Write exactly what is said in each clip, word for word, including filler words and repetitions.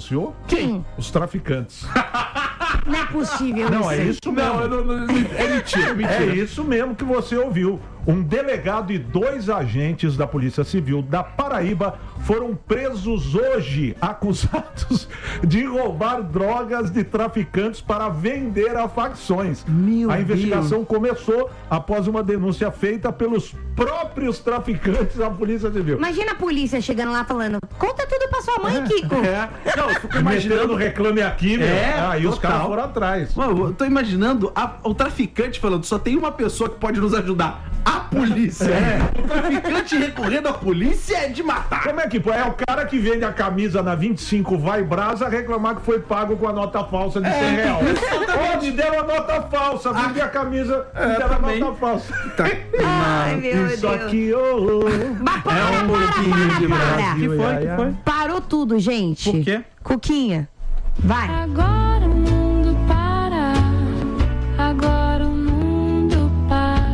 denunciou? Quem? Os traficantes. Não é possível Não, isso. é isso mesmo. Não, eu não, não, é mentira, mentira. É isso mesmo que você ouviu. Um delegado e dois agentes da Polícia Civil da Paraíba foram presos hoje, acusados de roubar drogas de traficantes para vender a facções. Meu a investigação Deus. começou após uma denúncia feita pelos próprios traficantes à Polícia Civil. Imagina a polícia chegando lá falando: conta tudo pra sua mãe, Kiko. É. Não, eu fico Imaginando imaginando. Reclame Aqui, meu. É, Aí os total. caras foram atrás. Mano, eu tô imaginando a- o traficante falando: só tem uma pessoa que pode nos ajudar. A polícia. É. O traficante recorrendo à polícia é de matar. Como é que pô? É o cara que vende a camisa na vinte e cinco Vai Brasa reclamar que foi pago com a nota falsa de cem reais. Onde deram a nota falsa? Vendi a camisa e É, deram a também. nota falsa. Ai, meu Isso Deus. aqui, ô. Mas para, É um para, pouquinho de para, para. Brasil. Que foi, ia, que ia. foi? Parou tudo, gente. Por quê? Cuquinha, vai. Agora o mundo para, agora o mundo para.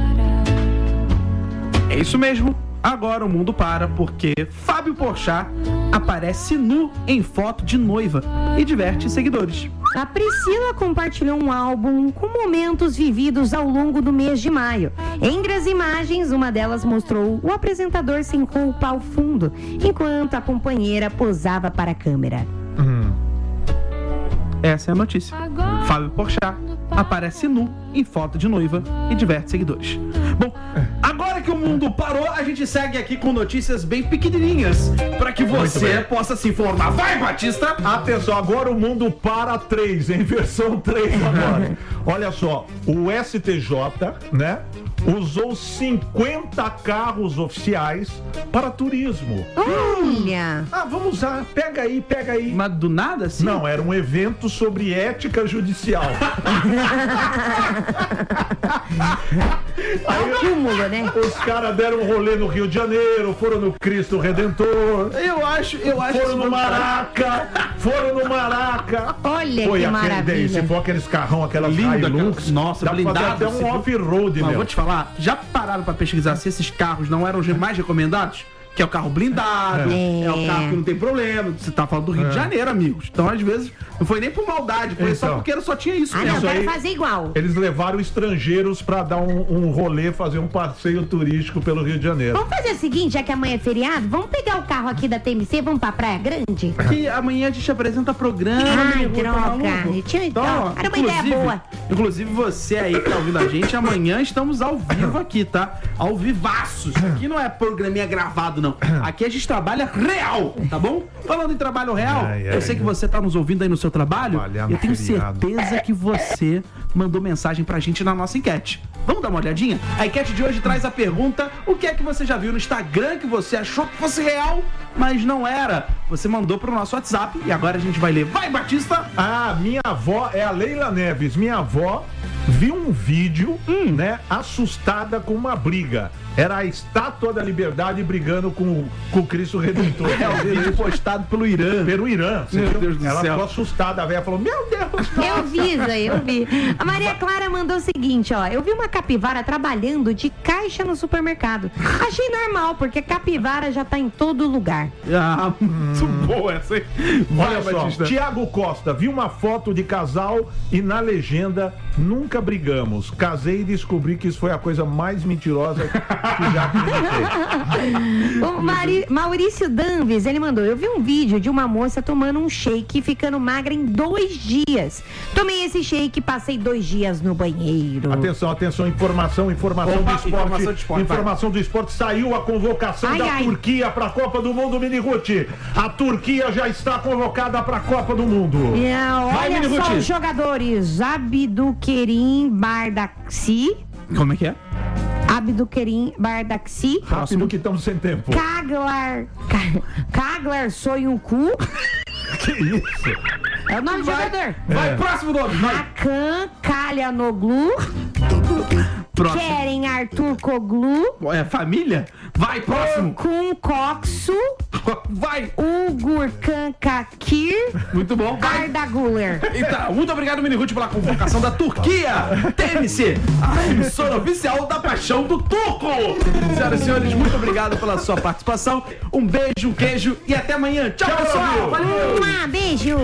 É isso mesmo. Agora o mundo para porque Fábio Porchat aparece nu em foto de noiva e diverte seguidores. A Priscila compartilhou um álbum com momentos vividos ao longo do mês de maio. Entre as imagens, uma delas mostrou o apresentador sem roupa ao fundo, enquanto a companheira posava para a câmera. Essa é a notícia. Fábio Porchat aparece nu em foto de noiva e diverte seguidores. Bom, agora que o mundo parou, a gente segue aqui com notícias bem pequenininhas para que você possa se informar. Vai, Batista! Atenção, agora o mundo para três, em versão três agora. Olha só, o S T J, né, usou cinquenta carros oficiais para turismo. Olha! Ah, vamos usar, pega aí, pega aí. Mas do nada, assim? Não, era um evento sobre ética judicial. É um cúmulo, né? Os caras deram um rolê no Rio de Janeiro, foram no Cristo Redentor, Eu acho, eu acho foram que no Maraca, foram no Maraca. Olha Foi que aquele daí, maravilha. se for aqueles carrão, aquelas Lindo, Hilux, aquela- nossa, dá pra fazer blindado, até um você viu? off-road, Mas meu. vou te falar, já pararam pra pesquisar se esses carros não eram os mais recomendados? Que é o carro blindado, é, É. o carro que não tem problema. Você tá falando do Rio de Janeiro, amigos. Então, às vezes, não foi nem por maldade, foi só Então. porque só tinha isso Ah, não, mesmo. Isso quero aí- fazer igual. Eles levaram estrangeiros pra dar um, um rolê, fazer um passeio turístico pelo Rio de Janeiro. Vamos fazer o seguinte, já que amanhã é feriado, vamos pegar o carro aqui da T M C, vamos pra Praia Grande? Que amanhã a gente apresenta programa. Ai, amigo, tá droga. maluco? Eu tinha- Então, ó, era uma ideia inclusive- boa. Inclusive, você aí que tá ouvindo a gente, amanhã estamos ao vivo aqui, tá? Ao vivaço. Isso aqui não é programinha gravado, não. Aqui a gente trabalha real, tá bom? Falando em trabalho real, Ai, ai, eu sei que ai. você tá nos ouvindo aí no seu trabalho. Trabalhar no Eu tenho feriado. certeza que você mandou mensagem pra gente na nossa enquete. Vamos dar uma olhadinha? A enquete de hoje traz a pergunta: o que é que você já viu no Instagram que você achou que fosse real, mas não era? Você mandou pro nosso WhatsApp e agora a gente vai ler. Vai, Batista! Ah, minha avó é a Leila Neves. Minha avó viu um vídeo, né, assustada com uma briga. Era a Estátua da Liberdade brigando com, com o Cristo Redentor. É o vídeo postado pelo Irã. Pelo Irã. Você Meu viu? Deus do Ela céu. ficou assustada. A velha falou, meu Deus. Eu vi isso aí, eu vi. A Maria Clara mandou o seguinte, ó. Eu vi uma capivara trabalhando de caixa no supermercado. Achei normal, porque capivara já tá em todo lugar. Ah, muito boa essa, hein? Olha Vai, só, Batista. Tiago Costa, vi uma foto de casal e na legenda, nunca brigamos. Casei e descobri que isso foi a coisa mais mentirosa que já acreditei. O Mari- Maurício Danves, ele mandou, eu vi um vídeo de uma moça tomando um shake e ficando magra em dois dias. Tomei esse shake e passei dois dias no banheiro. Atenção, atenção, informação, informação Opa, do esporte. informação de esporte, informação do esporte. Saiu a convocação Ai, da ai. Turquia para a Copa do Mundo, Mini Ruth. A Turquia já está convocada para a Copa do Mundo. Não, Vai, olha Mini só Ruth. os jogadores. Abdukerim Bardaxi. Como é que é? Abdukerim Bardaxi. Rápido que estamos sem tempo. Kaglar. Ka- Kaglar Soyuncu. Que isso? É o nome do jogador. Vai, próximo nome. Vai. Hakan Kalyanoglu. Próximo. Keren Arthur Koglu. É família? Vai, próximo. Kun Koksu. Vai. Ugur Kankakir. Muito bom. Vai. Arda Guler. Então, muito obrigado, Mini Ruth, pela convocação da Turquia. T M C, a emissora oficial da paixão do turco. Senhoras e senhores, muito obrigado pela sua participação. Um beijo, um queijo e até amanhã. Tchau, pessoal. Valeu. Um beijo.